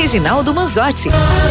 Reginaldo Manzotti.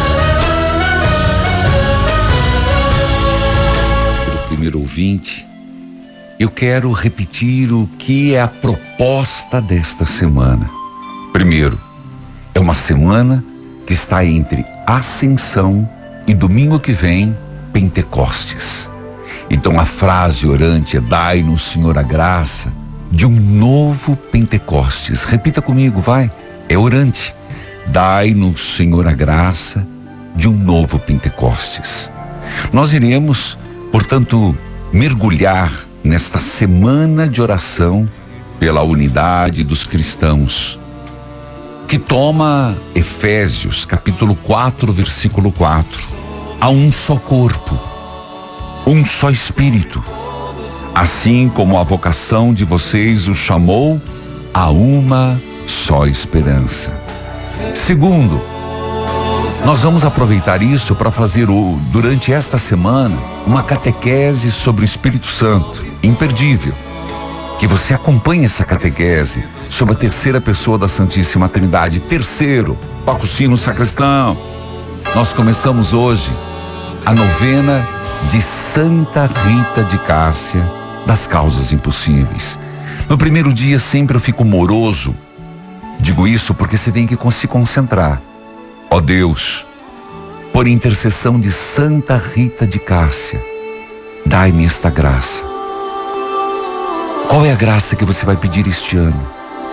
Primeiro ouvinte, eu quero repetir o que é a proposta desta semana. Primeiro, é uma semana que está entre Ascensão e domingo que vem, Pentecostes. Então a frase orante é: dai-nos, Senhor, a graça de um novo Pentecostes. Repita comigo, vai. É orante: dai-nos, Senhor, a graça de um novo Pentecostes. Nós iremos, portanto, mergulhar nesta semana de oração pela unidade dos cristãos, que toma Efésios capítulo 4, versículo 4. Há um só corpo, um só Espírito, assim como a vocação de vocês os chamou a uma só esperança. Segundo, nós vamos aproveitar isso para fazer durante esta semana uma catequese sobre o Espírito Santo, imperdível. Que você acompanhe essa catequese sobre a terceira pessoa da Santíssima Trindade. Terceiro, toca o sino, sacristão. Nós começamos hoje a novena de Santa Rita de Cássia, das causas impossíveis. No primeiro dia sempre eu fico moroso. Digo isso porque você tem que se concentrar. Ó Deus, por intercessão de Santa Rita de Cássia, dai-me esta graça. Qual é a graça que você vai pedir este ano?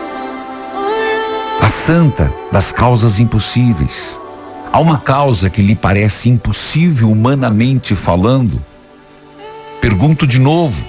A santa das causas impossíveis. Há uma causa que lhe parece impossível humanamente falando? Pergunto de novo.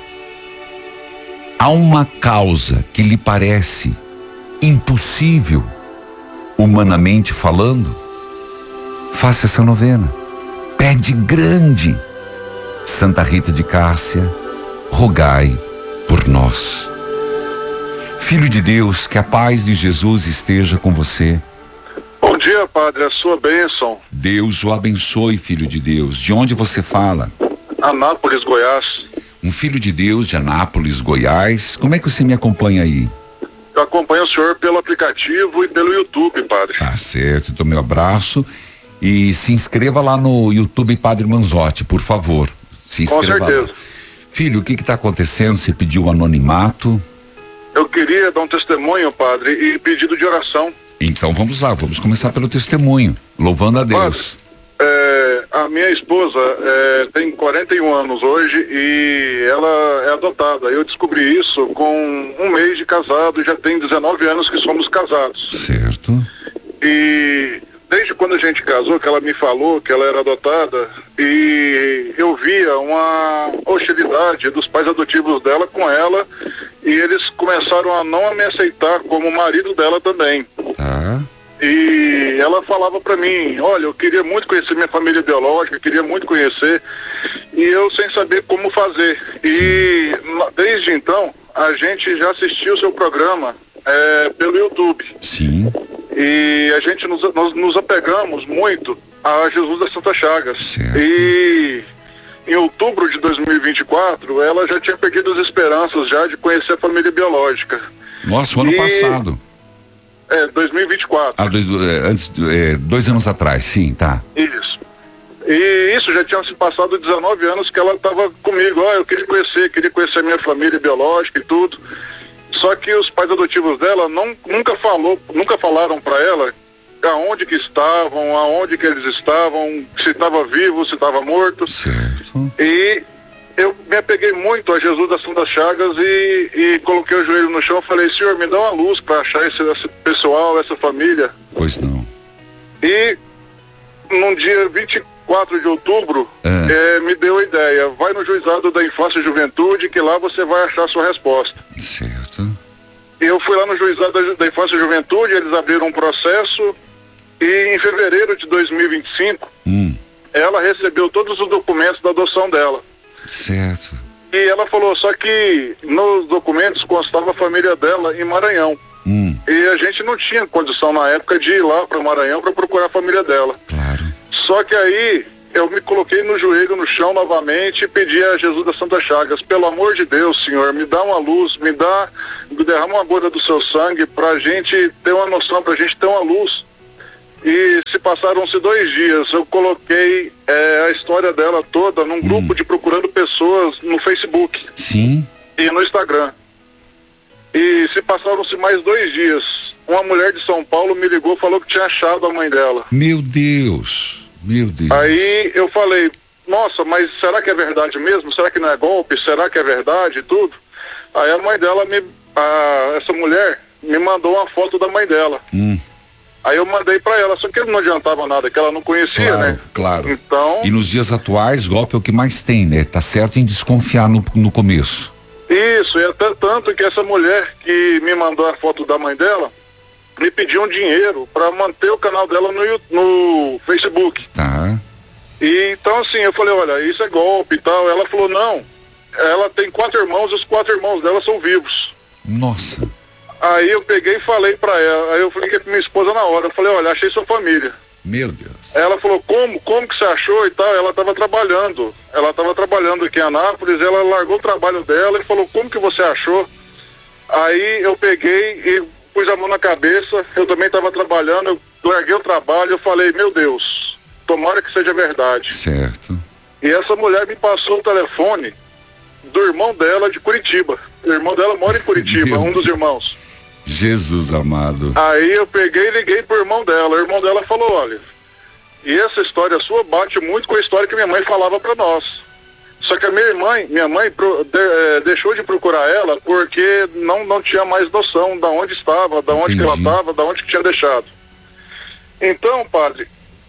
Há uma causa que lhe parece impossível humanamente falando? Faça essa novena. Pede grande. Santa Rita de Cássia, rogai por nós. Filho de Deus, que a paz de Jesus esteja com você. Bom dia, padre, a sua bênção. Deus o abençoe, filho de Deus. De onde você fala? Anápolis, Goiás. Um filho de Deus de Anápolis, Goiás. Como é que você me acompanha aí? Eu acompanho o senhor pelo aplicativo e pelo YouTube, padre. Tá certo, então meu abraço. E se inscreva lá no YouTube Padre Manzotti, por favor. Se inscreva. Com certeza. Lá. Filho, o que está acontecendo? Você pediu anonimato? Eu queria dar um testemunho, padre, e pedido de oração. Então vamos lá, vamos começar pelo testemunho, louvando a Deus. Padre, a minha esposa tem 41 anos hoje e ela é adotada. Eu descobri isso com um mês de casado e já tem 19 anos que somos casados. Certo. E desde quando a gente casou, que ela me falou que ela era adotada, e eu via uma hostilidade dos pais adotivos dela com ela, e eles começaram a não me aceitar como marido dela também. Tá. E ela falava pra mim: olha, eu queria muito conhecer minha família biológica, queria muito conhecer, e eu sem saber como fazer. E desde então, a gente já assistiu o seu programa pelo YouTube. Sim. E a gente nós nos apegamos muito a Jesus das Santas Chagas. Certo. E em outubro de 2024, ela já tinha perdido as esperanças já de conhecer a família biológica. Nossa, o ano passado. 2024. Antes, 2 anos atrás, sim, tá. Isso. E isso já tinha se passado 19 anos que ela estava comigo. Eu queria conhecer a minha família biológica e tudo. Só que os pais adotivos dela nunca falaram para ela aonde que estavam, aonde que eles estavam, se estava vivo, se estava morto. Certo. E eu me apeguei muito a Jesus das Santas Chagas e coloquei o joelho no chão e falei: Senhor, me dá uma luz para achar esse pessoal, essa família. Pois não. E no dia 24 de outubro, me deu a ideia: vai no Juizado da Infância e Juventude, que lá você vai achar a sua resposta. Certo. Eu fui lá no Juizado da Infância e Juventude, eles abriram um processo, e em fevereiro de 2025, ela recebeu todos os documentos da adoção dela. Certo. E ela falou, só que nos documentos constava a família dela em Maranhão. E a gente não tinha condição na época de ir lá para o Maranhão para procurar a família dela. Claro. Só que aí eu me coloquei no joelho no chão novamente e pedi a Jesus das Santas Chagas: pelo amor de Deus, Senhor, me dá uma luz, derrama uma gota do seu sangue pra gente ter uma noção, pra gente ter uma luz. E passaram-se 2 dias, eu coloquei a história dela toda num grupo de procurando pessoas no Facebook. Sim. E no Instagram. E se passaram-se mais 2 dias, uma mulher de São Paulo me ligou, falou que tinha achado a mãe dela. Meu Deus. Aí eu falei, nossa, mas será que é verdade mesmo? Será que não é golpe? Será que é verdade e tudo? Aí a mãe dela, essa mulher, me mandou uma foto da mãe dela. Aí eu mandei pra ela, só que não adiantava nada, que ela não conhecia, claro, né? Claro. Então... E nos dias atuais, golpe é o que mais tem, né? Tá certo em desconfiar no começo. Isso, e até tanto que essa mulher que me mandou a foto da mãe dela, me pediu um dinheiro pra manter o canal dela no Facebook. Tá. E então assim, eu falei, olha, isso é golpe e tal. Ela falou, não, ela tem 4 irmãos e os 4 irmãos dela são vivos. Nossa. Aí eu peguei e falei pra ela, aí eu falei pra minha esposa na hora, eu falei, olha, achei sua família. Meu Deus. Ela falou, como que você achou e tal? Ela estava trabalhando aqui em Anápolis, ela largou o trabalho dela e falou, como que você achou? Aí eu peguei e pus a mão na cabeça, eu também estava trabalhando, eu larguei o trabalho, eu falei, meu Deus, tomara que seja verdade. Certo. E essa mulher me passou o telefone do irmão dela de Curitiba. O irmão dela mora em Curitiba, um dos irmãos. Jesus amado. Aí eu peguei e liguei pro irmão dela. O irmão dela falou, olha, e essa história sua bate muito com a história que minha mãe falava para nós. Só que a minha mãe deixou de procurar ela porque não tinha mais noção de onde estava, de onde que ela estava, de onde que tinha deixado. Então, padre,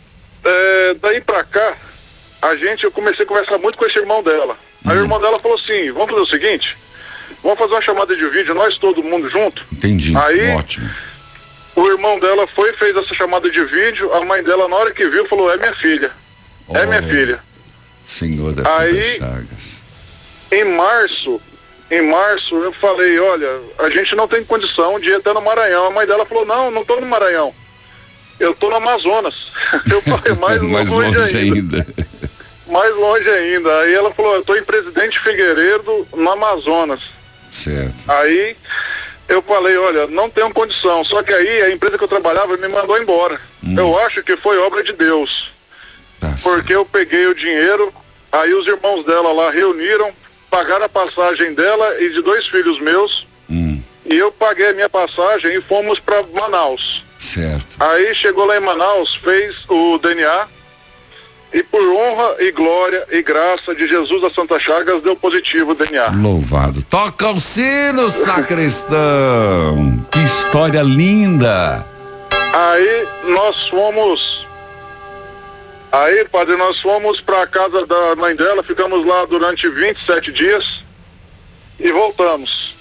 daí pra cá, eu comecei a conversar muito com esse irmão dela. Aí o irmão dela falou assim, vamos fazer o seguinte, vamos fazer uma chamada de vídeo, nós todo mundo junto. Entendi, aí, ótimo. O irmão dela fez essa chamada de vídeo, a mãe dela na hora que viu falou, é minha filha, é minha filha. Senhor das Santas Chagas. Em março eu falei, olha, a gente não tem condição de ir até no Maranhão. A mãe dela falou, não tô no Maranhão, eu tô no Amazonas. Eu falei, mais longe ainda. Mais longe ainda. Aí ela falou, eu tô em Presidente Figueiredo, no Amazonas. Certo. Aí eu falei, olha, não tenho condição. Só que aí a empresa que eu trabalhava me mandou embora. Eu acho que foi obra de Deus. Porque eu peguei o dinheiro, aí os irmãos dela lá reuniram, pagaram a passagem dela e de 2 filhos meus, e eu paguei a minha passagem e fomos para Manaus. Certo. Aí chegou lá em Manaus, fez o DNA, e por honra e glória e graça de Jesus das Santas Chagas, deu positivo o DNA. Louvado. Toca o sino, sacristão! Que história linda! Aí padre, nós fomos para a casa da mãe dela, ficamos lá durante 27 dias e voltamos.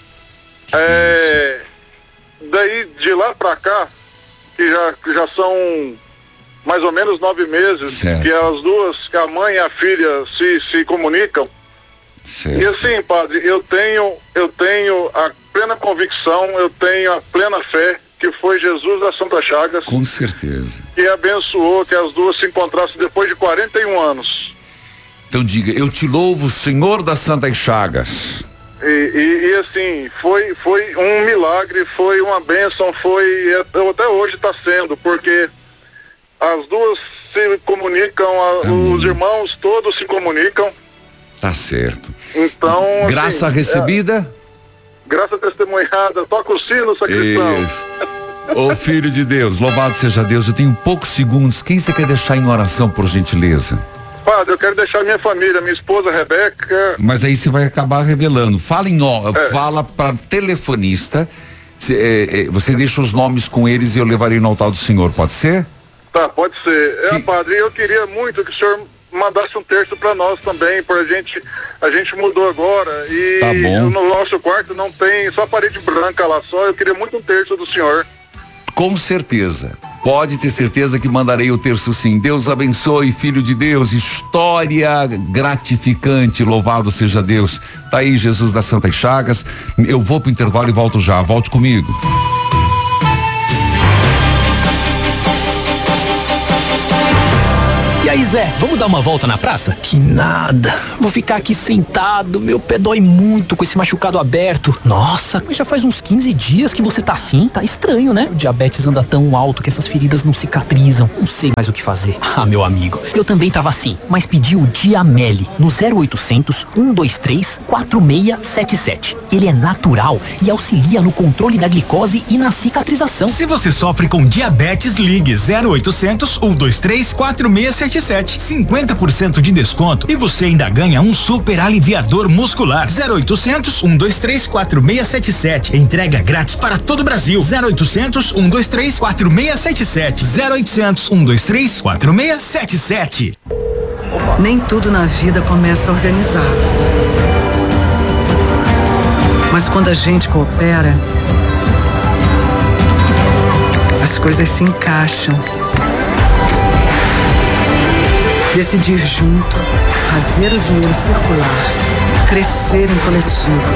Daí de lá para cá, que já são mais ou menos 9 meses, certo, que as duas, que a mãe e a filha se comunicam. Certo. E assim, padre, eu tenho a plena convicção, eu tenho a plena fé que foi Jesus das Santas Chagas. Com certeza. Que abençoou que as duas se encontrassem depois de 41 anos. Então diga, eu te louvo, Senhor das Santas Chagas. E assim, foi um milagre, foi uma bênção, até hoje está sendo, porque as duas se comunicam, os irmãos todos se comunicam. Tá certo. Então, graça assim, recebida? Graça testemunhada, toca o sino, sacristão. Isso. Ô filho de Deus, louvado seja Deus, eu tenho poucos segundos, quem você quer deixar em oração, por gentileza? Padre, eu quero deixar minha família, minha esposa Rebeca. Mas aí você vai acabar revelando, fala para telefonista, você deixa os nomes com eles e eu levarei no altar do Senhor, pode ser? Tá, pode ser. Padre, eu queria muito que o senhor mandasse um terço para nós também, a gente mudou agora e tá bom. No nosso quarto não tem, só parede branca lá só, eu queria muito um terço do senhor. Com certeza, pode ter certeza que mandarei o terço sim. Deus abençoe, filho de Deus, história gratificante, louvado seja Deus. Tá aí Jesus das Santas Chagas, eu vou pro intervalo e volto já, volte comigo. E aí, Zé, vamos dar uma volta na praça? Que nada, vou ficar aqui sentado, meu pé dói muito com esse machucado aberto. Nossa, mas já faz uns 15 dias que você tá assim, tá estranho, né? O diabetes anda tão alto que essas feridas não cicatrizam, não sei mais o que fazer. Ah, meu amigo, eu também tava assim, mas pedi o Diamele no 0800 123 4677. Ele é natural e auxilia no controle da glicose e na cicatrização. Se você sofre com diabetes, ligue 0800 123 4677. 50% de desconto e você ainda ganha um super aliviador muscular. 0800 123 4677. Entrega grátis para todo o Brasil. 0800 123 4677. 0800 123 4677. Nem tudo na vida começa organizado. Mas quando a gente coopera, as coisas se encaixam. Decidir junto, fazer o dinheiro circular, crescer em coletivo.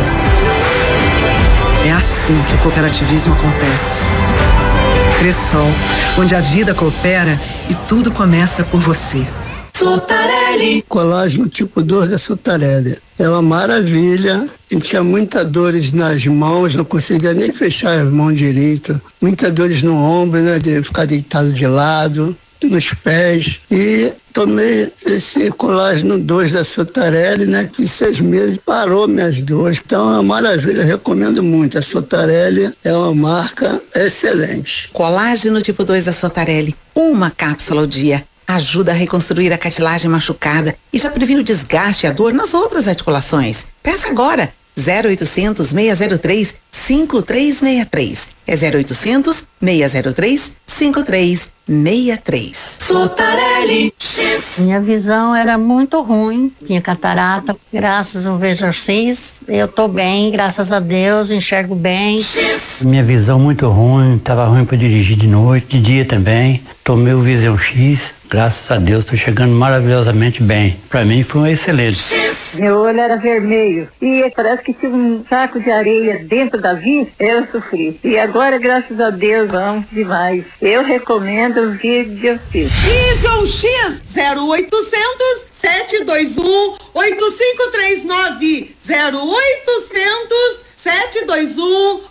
É assim que o cooperativismo acontece. Cressol, onde a vida coopera e tudo começa por você. Sotarelli. Colágeno tipo 2 da Sotarelli. É uma maravilha. Eu tinha muitas dores nas mãos, não conseguia nem fechar as mãos direito. Muitas dores no ombro, né? De ficar deitado de lado, nos pés. E tomei esse colágeno 2 da Sotarelli, né? Que em 6 meses parou minhas dores. Então é uma maravilha, eu recomendo muito. A Sotarelli é uma marca excelente. Colágeno tipo 2 da Sotarelli. Uma cápsula ao dia. Ajuda a reconstruir a cartilagem machucada e já previne o desgaste e a dor nas outras articulações. Peça agora. 0800 603 5363. É 0800 603 5363. Sotarelli. Minha visão era muito ruim, tinha catarata. Graças ao Veja-X, eu tô bem, graças a Deus, enxergo bem. Minha visão muito ruim, tava ruim para dirigir de noite, de dia também. Tomei o Visão X, graças a Deus, tô chegando maravilhosamente bem. Para mim foi um excelente. Meu olho era vermelho e parece que tinha um saco de areia dentro da vista, eu sofri. E agora, graças a Deus, vamos demais. Eu recomendo o Visão X. Visão X 0800 721 8539 0800 721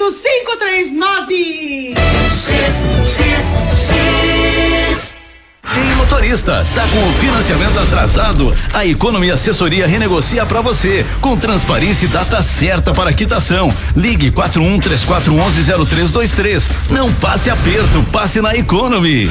8539. Ei, motorista, tá com o financiamento atrasado? A Economy Assessoria renegocia pra você, com transparência e data certa para quitação. Ligue 4134110323. Não passe aperto, passe na Economy.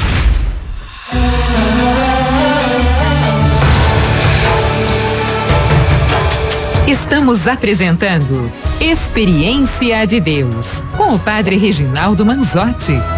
Estamos apresentando Experiência de Deus, com o Padre Reginaldo Manzotti.